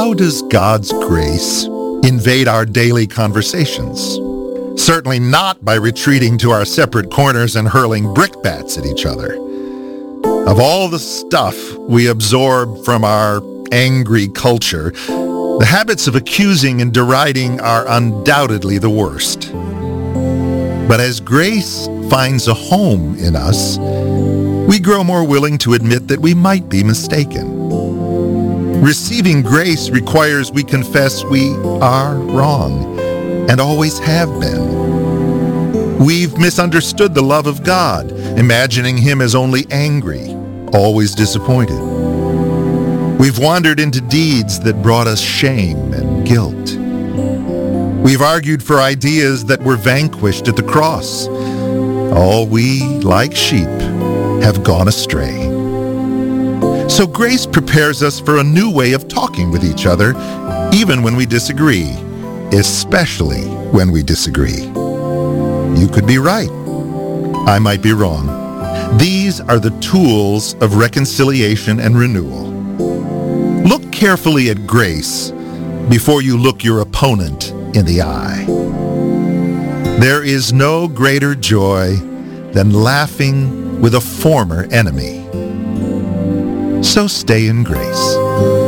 how does God's grace invade our daily conversations? Certainly not by retreating to our separate corners and hurling brickbats at each other. Of all the stuff we absorb from our angry culture, the habits of accusing and deriding are undoubtedly the worst. But as grace finds a home in us, we grow more willing to admit that we might be mistaken. Receiving grace requires we confess we are wrong and always have been. We've misunderstood the love of God, imagining him as only angry, always disappointed. We've wandered into deeds that brought us shame and guilt. We've argued for ideas that were vanquished at the cross. All we, like sheep, have gone astray. So grace prepares us for a new way of talking with each other, even when we disagree, especially when we disagree. You could be right. I might be wrong. These are the tools of reconciliation and renewal. Look carefully at grace before you look your opponent in the eye. There is no greater joy than laughing with a former enemy. So stay in grace.